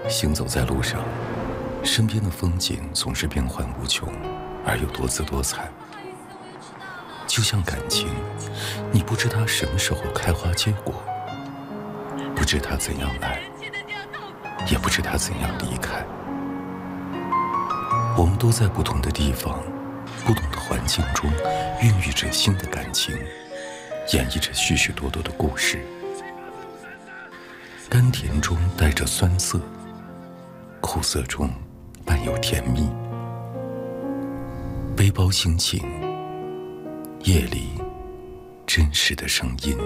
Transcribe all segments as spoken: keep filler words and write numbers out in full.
行走在路上，身边的风景总是变幻无穷，而又多姿多彩。就像感情，你不知它什么时候开花结果，不知它怎样来，也不知它怎样离开。我们都在不同的地方，不同的环境中，孕育着新的感情，演绎着许许多多的故事。甘甜中带着酸涩，苦涩中伴有甜蜜。背包心情，夜里真实的声音。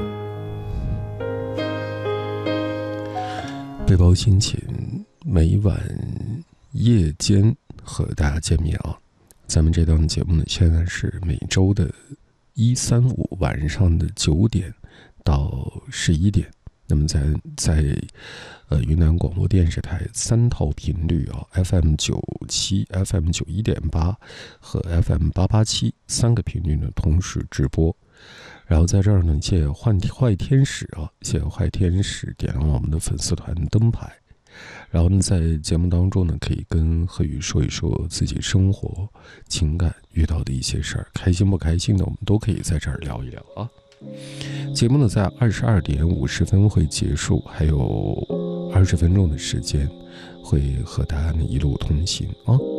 背包心情，每晚夜间和大家见面啊。咱们这档节目呢，现在是每周的一三五晚上的九点到十一点。那么在在呃云南广播电视台三套频率啊 ，F M 九七、F M 九一点八和 F M 八八七三个频率呢同时直播。然后在这儿呢，谢谢坏坏天使啊，谢谢坏天使点亮我们的粉丝团灯牌。然后呢，在节目当中呢，可以跟何宇说一说自己生活、情感遇到的一些事儿，开心不开心的，我们都可以在这儿聊一聊啊。节目呢，在二十二点五十分会结束，还有二十分钟的时间，会和大家呢一路同行啊。